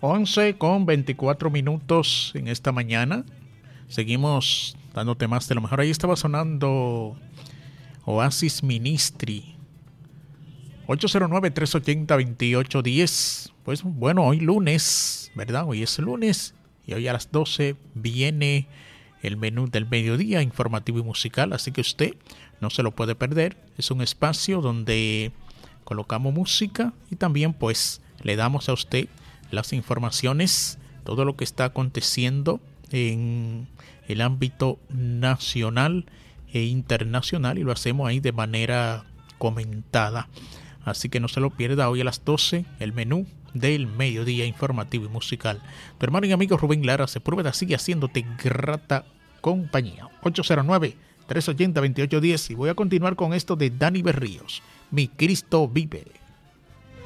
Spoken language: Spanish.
11:24 en esta mañana. Seguimos dándote más de lo mejor. Ahí estaba sonando Oasis Ministry. 809-380-2810. Pues bueno, hoy lunes, ¿verdad? Hoy es lunes y hoy a las 12 viene el menú del mediodía, informativo y musical. Así que usted no se lo puede perder. Es un espacio donde colocamos música y también pues le damos a usted las informaciones, todo lo que está aconteciendo en el ámbito nacional e internacional, y lo hacemos ahí de manera comentada. Así que no se lo pierda, hoy a las 12 el menú del mediodía informativo y musical. Tu hermano y amigo Rubén Lara Sepúlveda sigue haciéndote grata compañía. 809-380-2810, y voy a continuar con esto de Dani Berríos, Mi Cristo Vive.